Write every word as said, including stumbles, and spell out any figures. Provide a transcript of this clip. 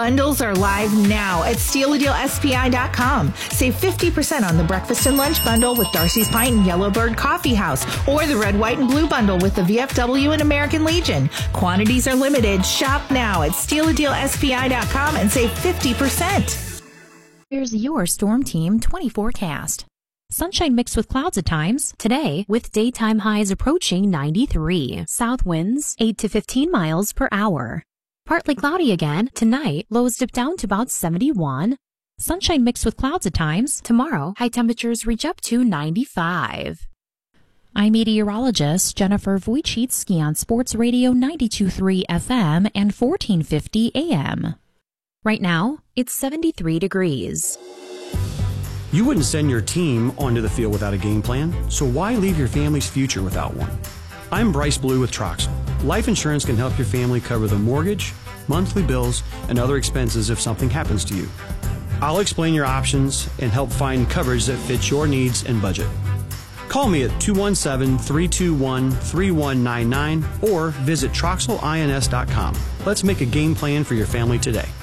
Bundles are live now at steal a deal S P I dot com. Save fifty percent on the breakfast and lunch bundle with Darcy's Pint and Yellowbird Coffee House, or the red, white, and blue bundle with the V F W and American Legion. Quantities are limited. Shop now at steal a deal S P I dot com and save fifty percent. Here's your Storm Team twenty forecast. Sunshine mixed with clouds at times today, with daytime highs approaching ninety-three. South winds eight to fifteen miles per hour. Partly cloudy again tonight, lows dip down to about seventy-one. Sunshine mixed with clouds at times. Tomorrow, high temperatures reach up to ninety-five. I'm meteorologist Jennifer Wojcicki on Sports Radio ninety-two point three F M and fourteen fifty A M. Right now, it's seventy-three degrees. You wouldn't send your team onto the field without a game plan, so why leave your family's future without one? I'm Bryce Blue with Troxel. Life insurance can help your family cover the mortgage, monthly bills, and other expenses if something happens to you. I'll explain your options and help find coverage that fits your needs and budget. Call me at two one seven, three two one, three one nine nine or visit Troxel Ins dot com. Let's make a game plan for your family today.